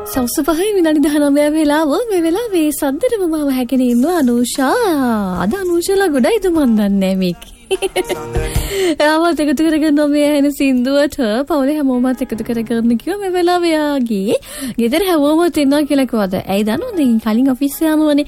සවස් 5 විනාඩි 19 වෙලාව මේ වෙලාවේ සද්දටම මම හැගෙන ඉන්නවා අනුෂා. අද අනුෂාලා ගොඩයිද මන් දන්නේ මේක. ආවත් එකතු කරගෙන මේ ඇහෙන සින්දුවට පවුලේ හැමෝමත් එකතු කරගන්න කිව්වා මේ වෙලාවේ යාගේ. ගෙදර හැමෝම තින්නවා කියලා කිව්වද? ඇයි දන්නවද? කලින් ඔෆිස් යනවනේ.